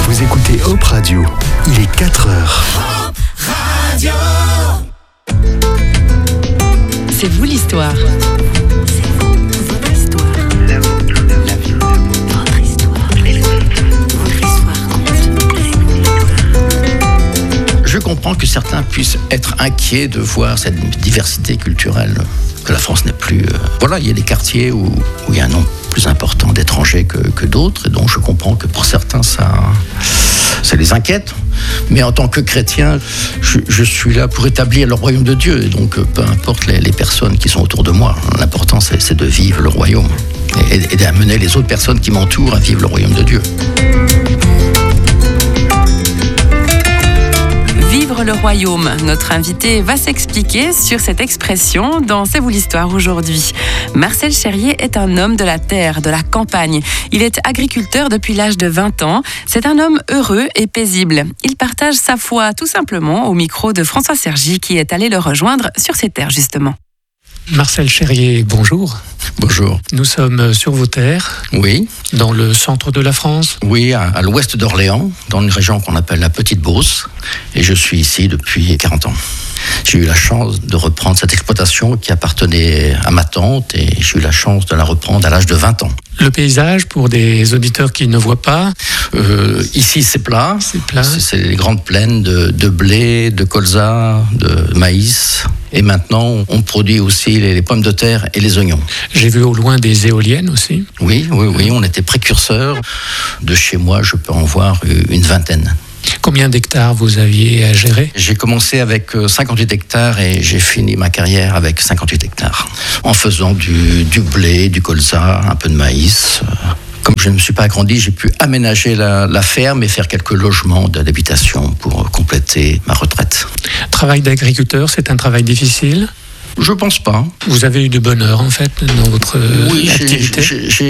Vous écoutez Hope Radio, il est 4 heures. Hope Radio. C'est vous l'histoire. Je comprends que certains puissent être inquiets de voir cette diversité culturelle, que la France n'est plus... Voilà, il y a des quartiers où il y a un nombre plus important d'étrangers que d'autres, et donc je comprends que pour certains, ça les inquiète. Mais en tant que chrétien, je suis là pour établir le royaume de Dieu, et donc peu importe les personnes qui sont autour de moi, l'important c'est de vivre le royaume, et d'amener les autres personnes qui m'entourent à vivre le royaume de Dieu. Vivre le royaume. Notre invité va s'expliquer sur cette expression dans C'est vous l'histoire aujourd'hui. Marcel Cherrier est un homme de la terre, de la campagne. Il est agriculteur depuis l'âge de 20 ans. C'est un homme heureux et paisible. Il partage sa foi tout simplement au micro de François Sergi qui est allé le rejoindre sur ses terres justement. Marcel Cherrier, bonjour. Bonjour. Nous sommes sur vos terres. Oui. Dans le centre de la France. Oui, à l'ouest d'Orléans, dans une région qu'on appelle la Petite Beauce. Et je suis ici depuis 40 ans. J'ai eu la chance de reprendre cette exploitation qui appartenait à ma tante, et j'ai eu la chance de la reprendre à l'âge de 20 ans. Le paysage, pour des auditeurs qui ne voient pas. Ici, c'est plat. C'est plat. C'est les grandes plaines de blé, de colza, de maïs. Et maintenant, on produit aussi les pommes de terre et les oignons. J'ai vu au loin des éoliennes aussi. Oui, on était précurseurs. De chez moi, je peux en voir une vingtaine. Combien d'hectares vous aviez à gérer ? J'ai commencé avec 58 hectares et j'ai fini ma carrière avec 58 hectares. En faisant du blé, du colza, un peu de maïs. Comme je ne me suis pas agrandi, j'ai pu aménager la ferme et faire quelques logements d'habitation pour compléter ma retraite. Travail d'agriculteur, c'est un travail difficile ? Je pense pas. Vous avez eu du bonheur, en fait, dans votre activité ? J'ai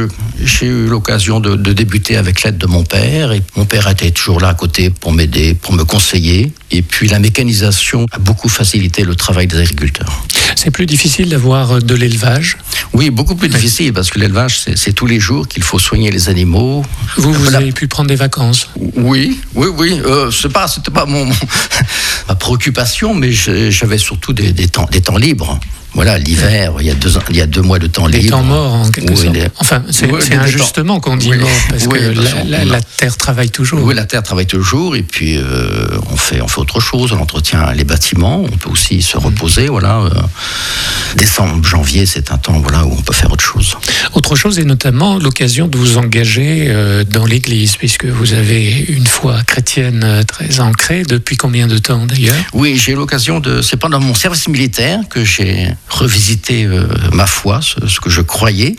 eu l'occasion de débuter avec l'aide de mon père. Et mon père était toujours là à côté pour m'aider, pour me conseiller. Et puis la mécanisation a beaucoup facilité le travail des agriculteurs. C'est plus difficile d'avoir de l'élevage ? Oui, beaucoup plus difficile, parce que l'élevage, c'est tous les jours qu'il faut soigner les animaux. Vous avez pu prendre des vacances ? Oui. C'était pas ma préoccupation, mais j'avais surtout des temps libres. Voilà, l'hiver, il y a 2 mois de temps libre. Des temps morts, en quelque sorte. Enfin, c'est injustement qu'on dit mort, parce que la terre travaille toujours. Oui, la terre travaille toujours, et puis on fait autre chose, on entretient les bâtiments, on peut aussi se reposer, voilà. Décembre, janvier, c'est un temps où on peut faire autre chose. Autre chose, et notamment l'occasion de vous engager dans l'église, puisque vous avez une foi chrétienne très ancrée. Depuis combien de temps, d'ailleurs ? Oui, j'ai eu l'occasion c'est pendant mon service militaire que j'ai revisiter ma foi, ce que je croyais.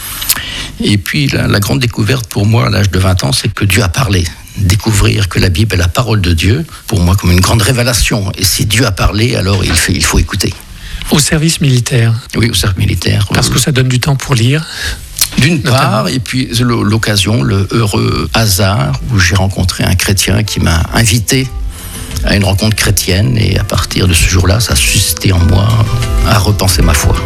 Et puis la grande découverte pour moi à l'âge de 20 ans, c'est que Dieu a parlé. Découvrir que la Bible est la parole de Dieu, pour moi comme une grande révélation. Et si Dieu a parlé, alors il faut écouter. Au service militaire ? Oui, au service militaire. Parce que ça donne du temps pour lire ? D'une part, et puis l'occasion, le heureux hasard où j'ai rencontré un chrétien qui m'a invité à une rencontre chrétienne, et à partir de ce jour-là, ça a suscité en moi à repenser ma foi.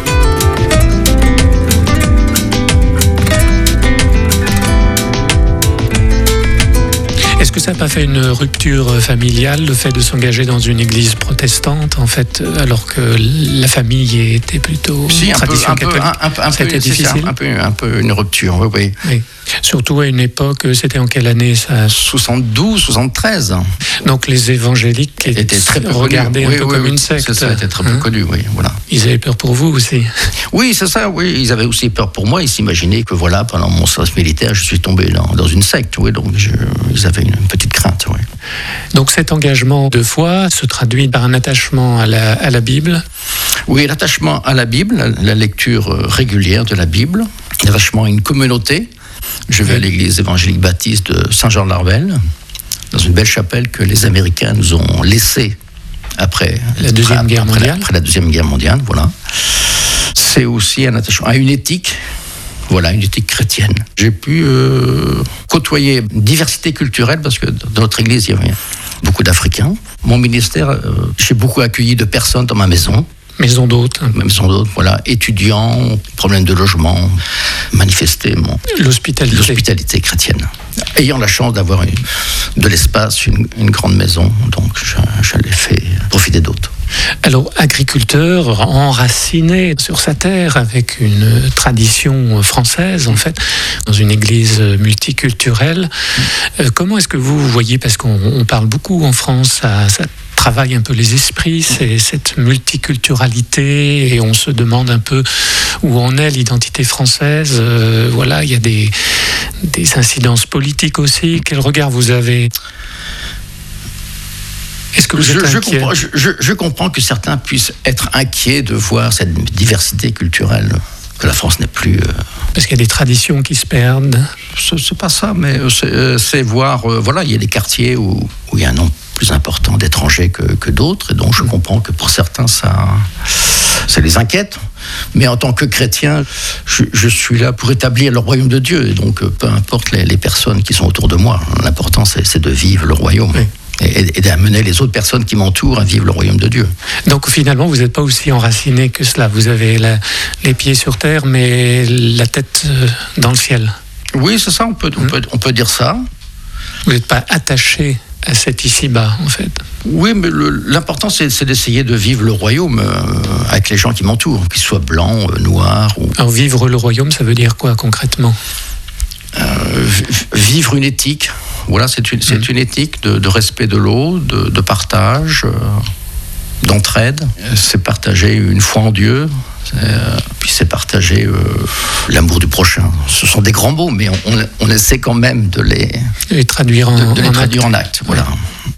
Est-ce que ça n'a pas fait une rupture familiale, le fait de s'engager dans une église protestante, en fait, alors que la famille était plutôt tradition catholique ? C'était difficile. Un peu une rupture, oui. Surtout à une époque, c'était en quelle année ça ? 72, 73. Donc les évangéliques étaient très peu regardés un peu comme une secte. Ça était très peu connu, oui, voilà. Ils avaient peur pour vous aussi ? Oui, c'est ça, oui. Ils avaient aussi peur pour moi. Ils s'imaginaient que pendant mon service militaire, je suis tombé dans une secte, oui. Donc ils avaient une petite crainte, oui. Donc cet engagement de foi se traduit par un attachement à la Bible ? Oui, l'attachement à la Bible, la lecture régulière de la Bible, l'attachement à une communauté. Je vais à l'église évangélique baptiste de Saint-Jean-de-Larvel, dans une belle chapelle que les Américains nous ont laissée après la Deuxième Guerre mondiale. Après la Deuxième Guerre mondiale, voilà. C'est aussi un attachement à une éthique, une éthique chrétienne. J'ai pu côtoyer une diversité culturelle, parce que dans notre église, il y avait beaucoup d'Africains. Mon ministère, j'ai beaucoup accueilli de personnes dans ma maison. Maison d'hôtes. Maison d'hôtes, voilà. Étudiants, problème de logement, manifester l'hospitalité chrétienne. Ayant la chance d'avoir de l'espace, une grande maison, donc je l'ai fait profiter d'autres. Alors, agriculteur enraciné sur sa terre avec une tradition française, en fait, dans une église multiculturelle. Comment est-ce que vous voyez, parce qu'on parle beaucoup en France, ça travaille un peu les esprits, c'est cette multiculturalité, et on se demande un peu où en est l'identité française. Voilà, il y a des incidences politiques aussi. Quel regard vous avez ? Est-ce que vous êtes inquiet ? Je comprends que certains puissent être inquiets de voir cette diversité culturelle, que la France n'est plus... Parce qu'il y a des traditions qui se perdent. C'est pas ça, mais c'est voir... voilà, il y a des quartiers où il y a un nombre plus important d'étrangers que d'autres, et donc je comprends que pour certains, ça les inquiète. Mais en tant que chrétien, je suis là pour établir le royaume de Dieu, et donc peu importe les personnes qui sont autour de moi, l'important c'est de vivre le royaume. Oui. Et d'amener les autres personnes qui m'entourent à vivre le royaume de Dieu. Donc finalement, vous n'êtes pas aussi enraciné que cela. Vous avez les pieds sur terre, mais la tête dans le ciel. Oui, c'est ça, on peut dire ça. Vous n'êtes pas attaché à cet ici-bas, en fait. Oui, mais l'important, c'est d'essayer de vivre le royaume avec les gens qui m'entourent, qu'ils soient blancs, noirs. Alors vivre le royaume, ça veut dire quoi concrètement ? Vivre une éthique. Voilà, c'est une éthique de respect de l'autre, de partage, d'entraide. C'est partager une foi en Dieu, puis c'est partager l'amour du prochain. Ce sont des grands mots, mais on essaie quand même de les traduire en acte. Voilà.